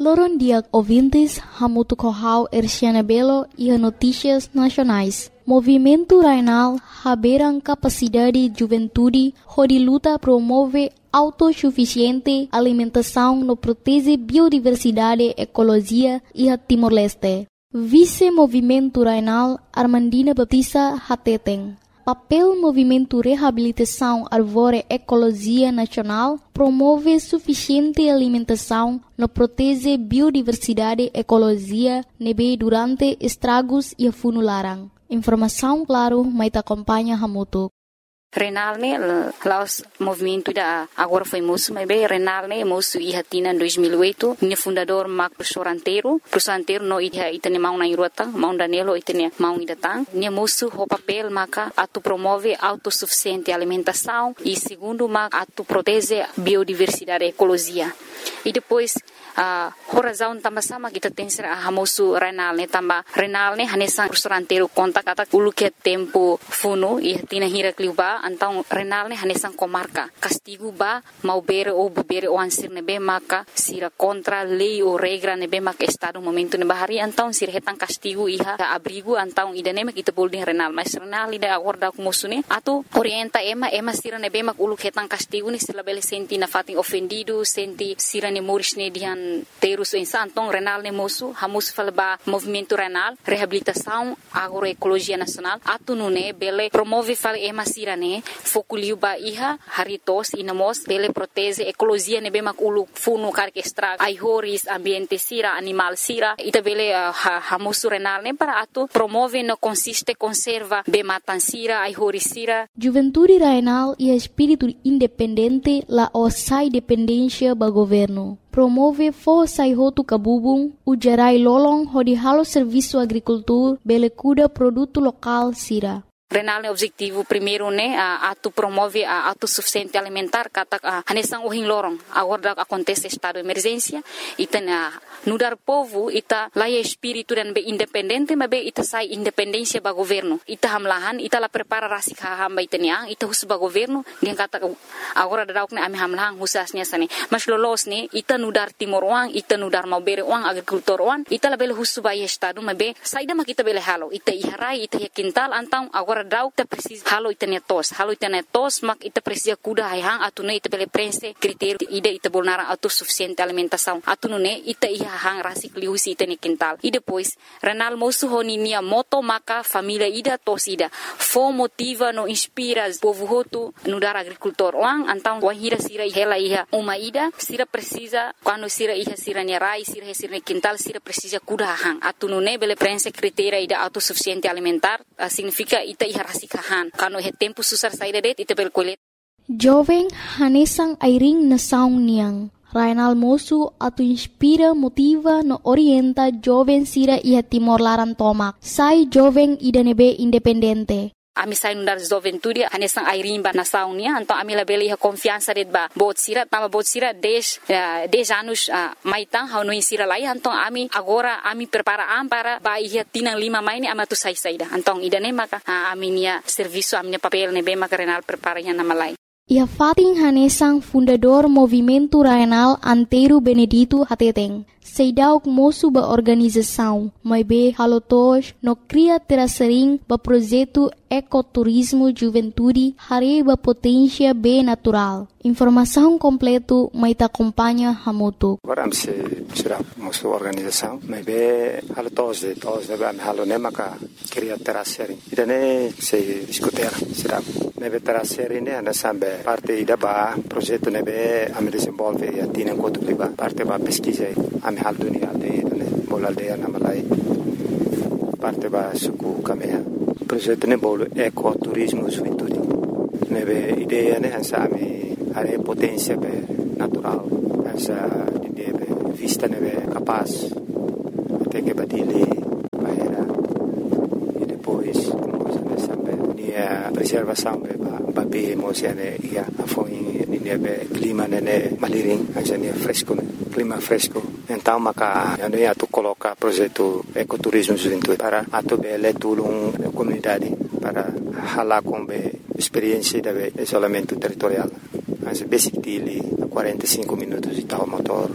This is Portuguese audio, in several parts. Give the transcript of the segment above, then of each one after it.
Loron dia ouvintes, Hamutu Kohau Erciana Belo e a Notícias Nacionais. Movimento Rainal haberam capacidade de juventude, onde luta promove autossuficiente alimentação no protege biodiversidade, ecologia e a Timor-Leste. Vice-Movimento Rainal Armandina Batista Hateteng. Papel Movimento Reabilitação Arvore Ecologia Nacional promove suficiente alimentação no protege biodiversidade, ecologia, nebe durante estragos e funularan. Informação, claro, mas acompanha Hamutu. Renal ne laos movimento da agora foi moço, mas bem Renal ne moço e hatina em 2008, ne fundador Mac professor anteiro no itane mau na irota, mau Danilo itane mau idatang, ne moço o papel maca atu promove autossuficiente alimentação e segundo mac atu protege biodiversidade e ecologia. E depois horazão também sama kita tem ser a moço Renal ne também Renal ne hanesan professor anteiro conta kata ulu que tempo funo e hatina hira kliuba então Renal ne hanesan comarca castigo ba mau bere ou bebere o ansir nebe maka sira contra lei ou regra nebe maka estado momento ne bahari então sira hetan castigo iha abrigo então idane kita boleh Renal mas Renal ida agora com moço ne atu orienta ema sira nebe maka ulu hetan castigo ni sila bele senti na fatin ofendido senti sira ne moris ne dian terus então Renal ne moço hamus falba movimento Renal reabilitação agroecologia nacional atu nune bele promove fal ema sira ne fokuliu ba iha haritos inamos bele protege ecologia ne bemak ulu funu karke extra ai horis ambiente sira animal sira ita bele hamusu Renal ne para atu promove no consiste conserva be matan sira ai horis sira. Juventude Rainal e espírito independente la osai dependência ba governo. Promove força e roto cabubung, o gerai lolong hodi halo serviço agricultura, bele cuida produto local sira. Renal ne objetivo primeiro ne atu promove a autossuficiente alimentar kata hanesan ohin lorong agora acontece estado de emergência ita nudar povo ita laia espírito dan be independente mas be ita sai independência ba governo ita hamlahan ita la prepara rasik hamba itania ita hus ba governo dia kata agora dauk ne ami hamlahan husasnya sane mas lolos ne ita nudar timor wang ita nudar mau bere wang agricultor wang ita la bele hus ba estado mas be sai da makita bele halo ita iharai ita yakintal antang agora dauk ta precis halo itania tos mak ita precisa kuda hang atune ita bele prense critério ida ita bolnara autossuficiente alimentação atune ita iha hang rasik liusi itani quintal e depois Renal moço honinia moto maka família ida tosida fo motiva no inspira povo hotu no dar agricultor wang antang wahira sira hela iha uma ida sira precisa quando sira iha sira rai sira quintal sira precisa kuda hang atune bele prense critério ida autossuficiente alimentar significa ita iha rasikahan kano he tempo susar saída det ita bel kolet jovem hanesang airing na saung niang Rainal moço atu inspira motiva no orienta jovem sira ia Timor Laran tomak sai jovem idanebe independente. Ami sai nundar juventude hanesan airing ba nasaung nia então ami la bele iha confiança det ba bot sira 10 anos maitang hau no insira lai então ami agora ami prepara para ba iha tinang 5 mai ni amatu sai saida então idane maka ami nia serviço ami papel ne be maka Renal prepara nya nama lai. Ia fating hanesang fundador Movimento Rainal Anteiro Benedito Hateteng. Seidauk moço ba organização, mas be halotos no cria terasering ba projeto ecoturismo juventude hare ba potência be natural. Informação completo mas acompanha Hamutu. Agora se será moço organização, mas be halotos de ba halone maka cria terasering. Idane se discutir será nebe terasering ne ana sambe parte ida ba projeto nebe am desenvolve e atina enquanto liba parte ba pesquisa hal dunia aldeia bol aldeia namalai parte ba suku kamea projeto ne bol ecoturismo juventude nebe ideia ne ansami are potência be natural ansa idea be vista nebe capaz até que badile baera e depois nessa be nia preservação be ba be emocione ia afoi nia be clima ne maliring ansa nia fresco clima fresco então maka ando ia tu coloca projeto ecoturismo juventude para atu bele tulung comunidade para hala com be experiência de isolamento territorial as basic dili 45 minutos de tal motor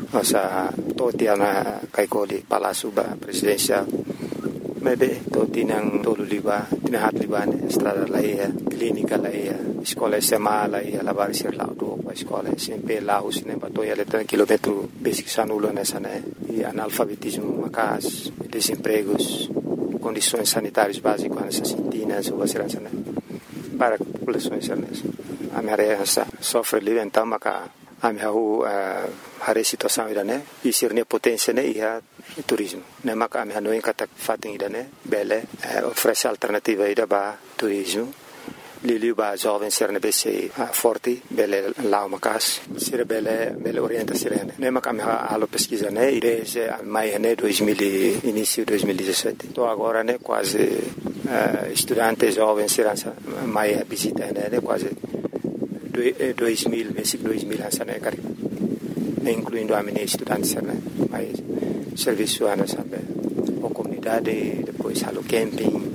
Nossa toti na kaikoli Palácio Presidencial. Maybe toti nang tolo liba, tinahat liba ne estrada laia, clínica laia, escola SMA laia, lavar ser lá do escola sempre lá os ne batoia letra quilômetro basic sanulo nessa né e analfabetismo macas, desempregos, condições sanitárias básicas nessas sintinas ou assim né para a população nessa a minha área sofre livre então maca a minha a situação ida né e ser ne potência né e turismo né maca a minha não encata fatem ida né bele oferece alternativa ida ba turismo Lili ba jovem ser ne bese forte bele lá uma casa ser bele orienta ser né maca a minha alo pesquisa né e desde maio né 2000 início 2017 tô agora né quase estudantes jovens ser maio visita né quase 2000 né cari incluindo a minha estudantes né mas serviço ana sabe a comunidade depois halo camping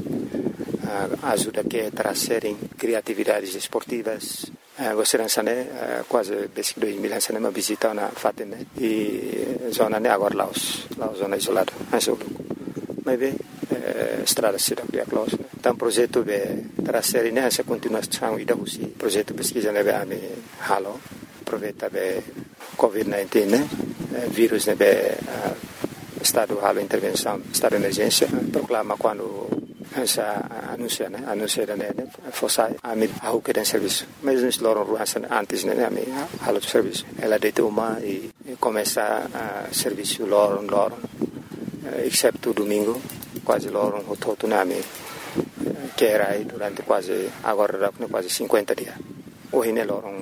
ajuda que trazerem criatividades esportivas gostaria né quase basic 2000 né uma visita na fatem né e zona né agora Laos zona isolada mas bem estrada cidade de Laos então projeto de trazer nessa continuação e da projeto pesquisa né be halo aproveita be COVID-19 né vírus né be estado halo intervenção estado de emergência proclama quando essa anuncia né fosse a mim a que tem serviço mas nos loram ruas antes né a mim halo de serviço ela deita uma e começa a serviço loram exceto domingo quase loram o todo na mim que era aí durante quase agora quase 50 dias hoje né loram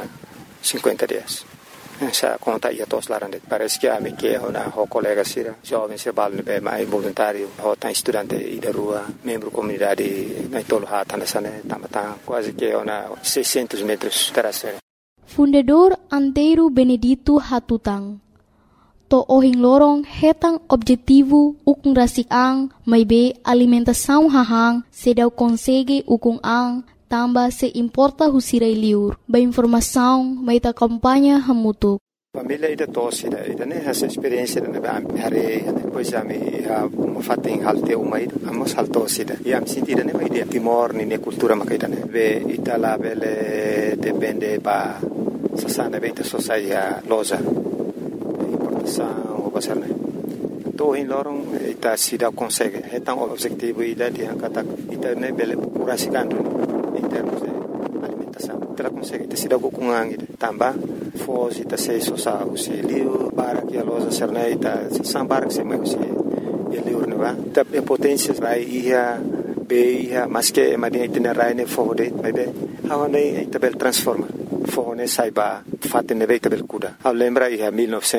50 dias essa conta ia todos lá parece que a mim que é uma colega sira jovem se balne be mais voluntário ou tá estudante e da rua membro comunidade na tolo hata nessa né tamata quase que é uma 600 metros terasera Fundador Antero Benedito Hatutang to ohing lorong hetang objetivo ukung rasik-ang may be alimentação hahang sedau konsege ukung ang tamba se importa husiray liur ba informação may ta kampanya hamutuk família ida tosi ida né essa experiência né hari depois a me fating halte uma ida amos haltosi ida e am sentida né ida timor ni cultura makaida né be itala bele depende ba sasana beita sociedade loja importação ou passar né to em lorong ita sida consegue então objetivo ida dia kata ita né bele curasikan em termos de alimentação ela consegue ter sido com ang tamba foz ita sei sosa usi liu para que a loja serna ita sambar que se mai usi liu neva ta potência vai ia be mas que madia ita rai ne fode vai be hawane ita bel transforma fone saiba fatte ne veita bel kuda a lembra ia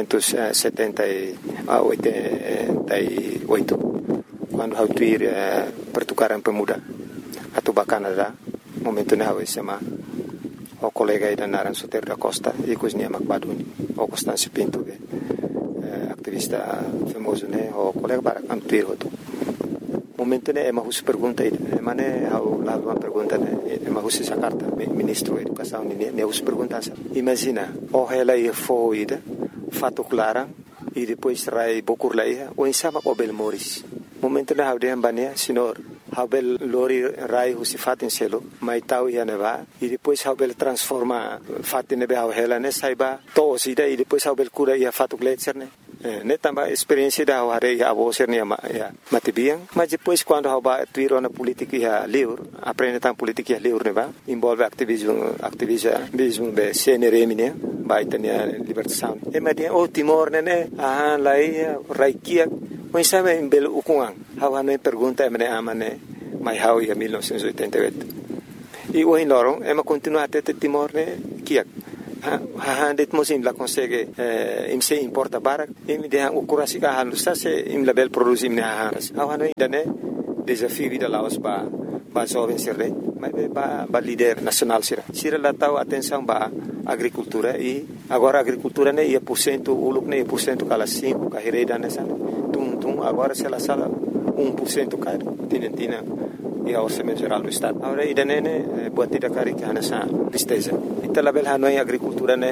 1988 quando hau tuir pertukaran pemuda atau Canada momento ne hau SMA o colega ida naran Soter da Costa e cozinha Macbaduni o Constâncio Pinto activista famoso né o colega para antuir outro momento ne ema hus pergunta ida mane hau lá uma pergunta ne ema hus essa carta ministro da educação ne hus pergunta imagina o ela ia foi ida fato clara e depois rai bokur laia o insama o bel moris momento ne hau de ambania senhor Habel lori rai husi fatin selo mai tau ia neva e depois Habel transforma fatin nebe hela ne saiba to sida e depois Habel cura ia fatu gletser ne tamba experiência da hare ia avoser ne ya matibiang mas depois quando haba tuiro na política ia liur aprende tam política ia liur neva envolve activismo be CNRM ne vai tenia libertação e madia o Timor ne lai raikia mas sabe em belo ukungang hawa no pergunta emne amane mai hau ia 1988 e o em lorong ema continua até Timor ne kiak ha det mosim la consegue im se importa barak im de o kurasika halu sa se im label produzi im ne hawa no indane desafio da Laos ba jovem sirre mas ba líder nacional sira la tau atenção ba agricultura e agora agricultura ne ia % uluk ne % kala 5 kahireda nessa agora se ela sala 1% caro tinentina e a orçamento geral do estado agora ida nene buat tidak kari kana sa listeza ita label hanoi agricultura ne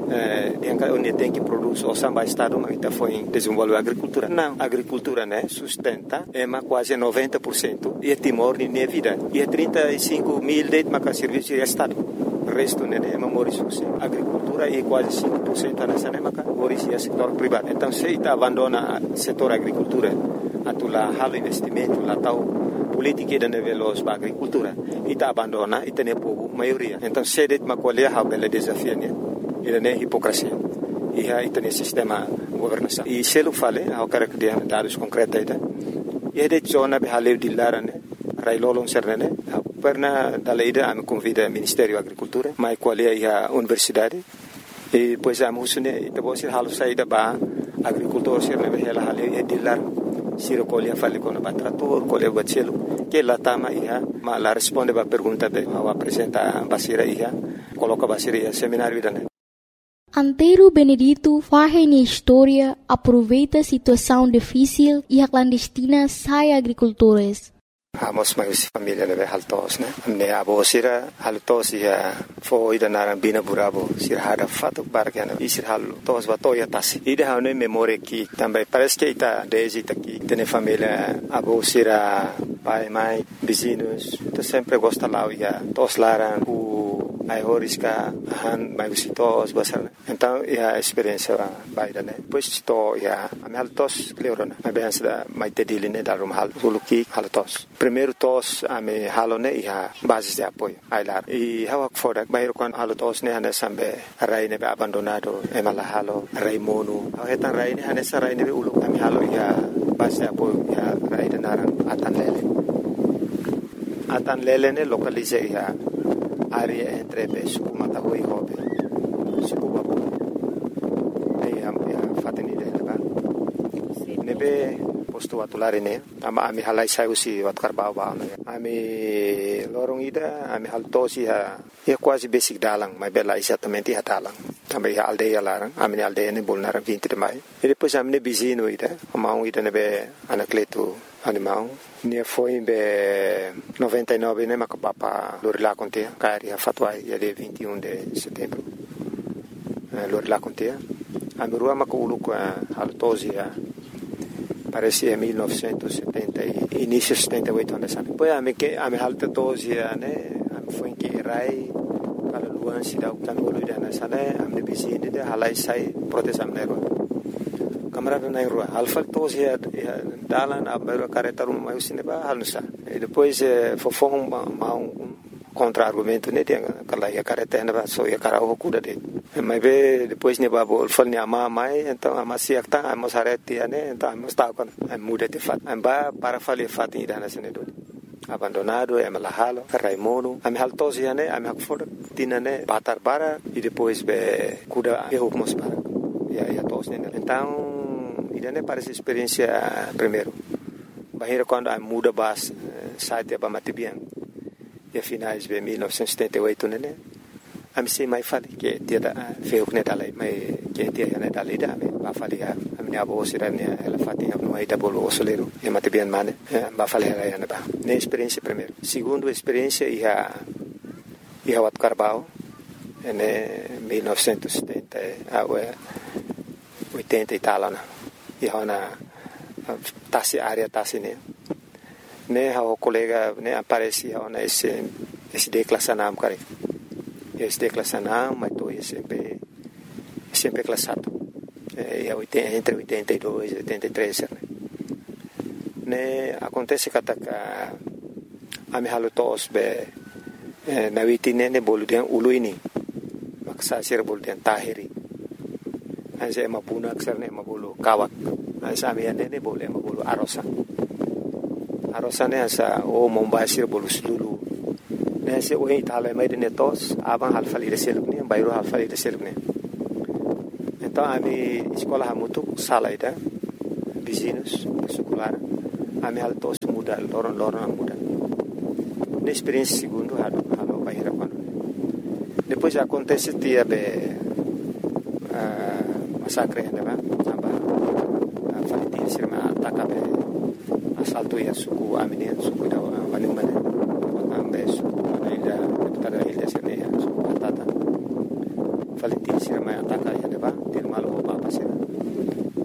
onde tem que produzir o samba estado mas está foi desenvolver a agricultura não a agricultura né sustenta é quase 90% e Timor nem vida e 35 mil de mas serviço de estado o resto né é memorizoso agricultura é quase 5% nessa né mas é setor privado então se está abandona setor agricultura atula halo investimento lá tal política da nível da agricultura e está abandona e tem pouco maioria então se det macolher a bela desafio né ele é hipocrisia e aí tem sistema governação e se ele fala ao cara que tem dados concretos aí e de zona be haleu de lara né railolong serne perna daleida am convida Ministério da Agricultura mai qualia a universidade e pois a musune e depois halu saída ba agricultor serne be ela haleu e de lar siro colia fale com o trator colia bacelo que lá tama ia ma la responde ba pergunta be ao apresenta basira ia coloca basira ia seminário da né. Antero Benedito faz na história, aproveita a situação difícil e a clandestina sai agricultores. Amos mais família leve haltos né. Ne abo sira haltos ia foi da narambina burabo sira hada fato bargana e sira haltos batoya tasi. Ida hane memória que também parece que está desde aqui tem família abo sira pai mãe vizinhos tu sempre gosta lá ia tos laran ai horiska han mai visitos basar então a experiência vai né depois estou a haltos cleorona a bem da mai tediline da rum hal soluki haltos primeiro tos a me halone a base de apoio ai lá e hawa fora mai quando haltos ne han sambe rai ne abandonado e mala halo rai mono a hetan rai ne han sa rai ne ulu a me halo base de apoio rai de naran atan lele ne localize área entre Suku Matahui e Hobe, Suku Babu. Aí a fateni dele, tá? Nebe posto atulare ne, ami halai saiu si watkar bawa ne. Ami lorong ida, ami haltosi é quase basic dalang, mas bela exatamente dalang. Também a aldeia larang, ami aldeia ne bolnar 20 de maio. E depois ami ne bizino ida, amang ida nebe anakleto animal. Ne foi em 99 né macapapa Lorila contea cari a fatwa ia de 21 de setembro Lorila contea a mirua maculu com a haltosia parecia 1970 início 78 anos depois a me haltosia né foi que rai para luan cidade kan ulu dana sana am de bisini de halai sai protestam nero camarada na rua alfa tos ia dalan abero careta rum mais cineba halnusa e depois fofong contra-argumento né tem aquela ia careta na só ia cara o cuda de mas depois ne babo fal ne ama mai então ama siakta ama sareti né então ama está com muda de fat amba para fazer fat ida na senedo abandonado é malahalo raimono am haltos ia né am hakfor tinane batar bara e depois cuda erro mos para ia tos né então idane parece experiência primeiro bahira quando a muda bas site ba matibian e finais de 1978 né am sei mai fale que dia feu né dalai mai que dia né dalai da ba fale a minha avó sirane ela fatinha no aí da bolo osoleiro e matibian mane ba fale ela né ba né experiência primeiro segundo experiência ia wat carbao né 1970 80 e tal né e hona tasi área tasi ne o colega ne aparece hona esse declassanam cara esse declassanam mas tô sempre classado entre 82 e 83 ne acontece que a me halutos be na witine ne boludian uluini maksa sir boludian tahiri anse mapuna aksarne mabulu kawak ansa miane ne boleh mabulu arosa ne ansa o mombasir bolu sulu ne se o itala mai de netos aban halfali de selukne bayro halfali de selukne então ami escola hamutu salaida vizinhos secular ami haltos muda loron muda ne experiência segundo halo bayra quando depois acontece dia massacre né aba falitin sirma atakabe assalto ya suku amine suku da wanimane ambe suku ila tada ila sene suku atata falitin sirma atak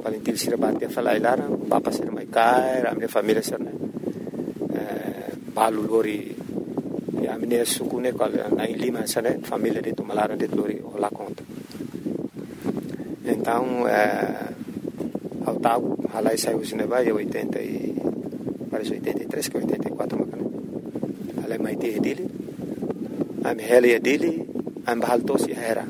Valentil Sirabati a falar lá, papa ser mai kai, a minha família ser né. Balu lori a minha suku né qual na Lima essa né, família de Tumalara de lori lá conta. Então, ao tal, lá saiu o Nebai 80 e parece 83 que 84 macana. Ela mai te dele. Am heli dele, am bahaltos ya era.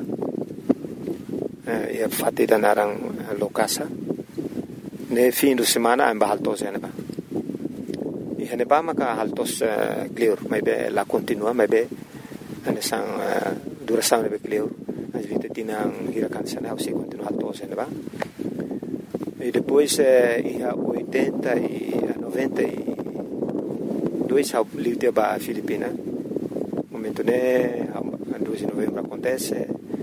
Ya fatida narang lokasa. Ne fim de semana am bahaltos ya neba. E neba maka haltos clear, mai be la continua, mai be anesang duração nebe clear. As vite tinang hirakan sana o se continua haltos ya neba. E depois ia 80 e 92 ao livre ba Filipina. Momento né, a 12 de novembro acontece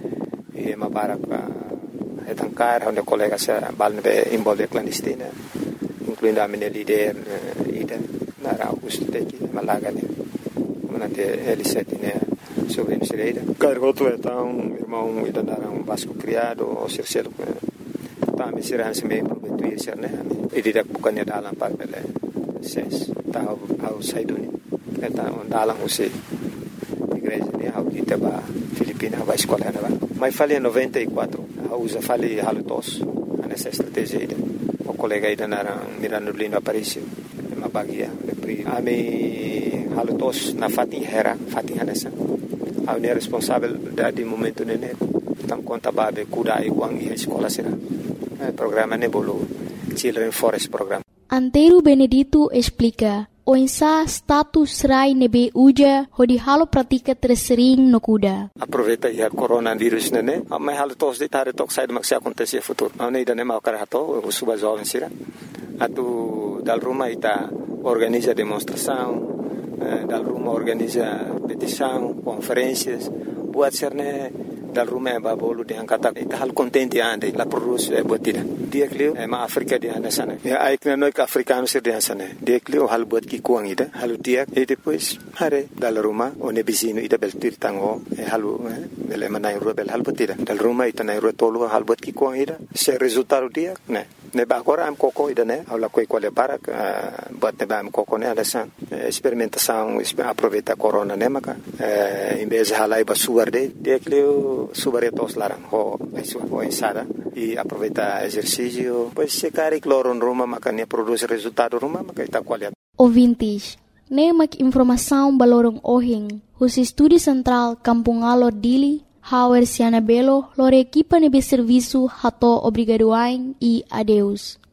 e uma barca retancar onde colegas se balne envolve clandestina, incluindo a minha líder Ida na Augusto Teki Malaga né, manante L7 né sobre Misereira. Cargoto então irmão Ida na Vasco criado o Circelo tá me será se me prometer ser né, e direto bukannya dalam parpele ses tá ao saiduni então dalam o se igreja né ao kita ba Filipina vai escola né ba mas falei 94 usa falei halutos nessa estratégia aí o colega aí na Mirano Lindo apareceu uma bagia a me halutos na Fatinha nessa a unidade responsável de momento né então conta babe cuidar e quando a escola será programa nebolo Children Forest Program. Antero Benedito explica o insa status rai nebe uja hodi halo pratika tersering no kuda. Aproveita ya coronavírus né, mas halo tos de tare tok sai maksi acontecer futuro. Não ida nem mau karato, o suba jovem sira. Atu dal rumah ita organiza demonstração, dal rumah organiza petição, conferências, buat serne dal rumah babolu de angkata ita hal contente ande la produz buatida. Dia klio ma Afrika di anda sana. Ya aikna noi ka africano sir di sana. Dia klio hal buat ki kuang ida, halu dia e depois hare dal rumah one bisino ida beltir tango halu bele manai ro bel hal buatida. Dal rumah ita nai ro tolu hal buat ki kuang ida. Se resultado dia ne ba agora am koko ida ne aula koi quale barak buat ne ba am koko ne alasan experimentação aproveita corona ne maka em vez halai ba suarde dia klio subaretos larang ho ensada e aproveita exercício pois se cari cloro em Roma makanya produz resultado Roma makaita qualidade. Ouvintes, nemak informação balorong ohing, os estúdio central Kampung Alor Dili, Hauer Siana Belo, lore equipa nebe serviço hato obrigadoain e adeus.